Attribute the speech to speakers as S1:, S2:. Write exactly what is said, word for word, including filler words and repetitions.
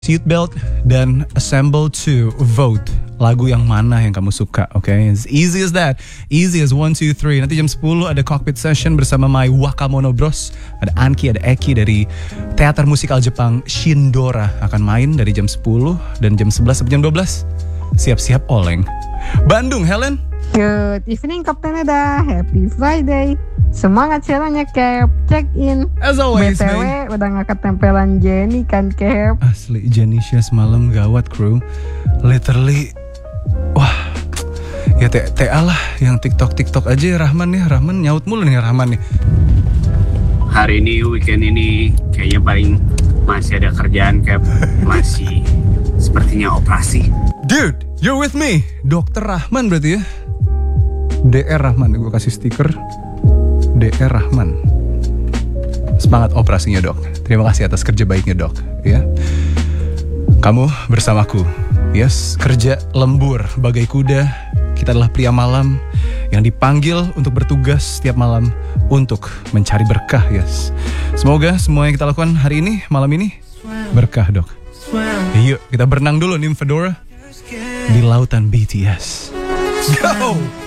S1: Seatbelt dan assemble to vote lagu yang mana yang kamu suka, oke? Okay? As easy as that, easy as one, two, three. Nanti jam sepuluh ada cockpit session bersama My Wakamono Bros. Ada Anki, ada Eki dari teater musikal Jepang Shindora akan main dari jam sepuluh dan jam sebelas sampai jam dua belas. Siap-siap oleng. Bandung, Helen.
S2: Good evening Kapten Eda, happy Friday. Semangat siarannya Cap, check in.
S1: As always,
S2: B T W
S1: man.
S2: udah gak ketempelan Jenny kan Cap.
S1: Asli Janisha semalam gawat kru. Literally, wah, ya T A lah yang TikTok TikTok aja ya Rahman ya. Rahman nyaut mulu nih Rahman nih.
S3: Hari ini weekend ini kayaknya paling masih ada kerjaan Cap, masih sepertinya operasi.
S1: Dude, you're with me, Dokter Rahman berarti ya. D R Rahman, gue kasih stiker D R Rahman. Semangat operasinya dok. Terima kasih atas kerja baiknya dok. Ya, kamu bersamaku. Yes, kerja lembur bagai kuda. Kita adalah pria malam yang dipanggil untuk bertugas setiap malam untuk mencari berkah. Yes, semoga semua yang kita lakukan hari ini, malam ini berkah dok. Yuk kita berenang dulu Nymphodora di lautan B T S. Go!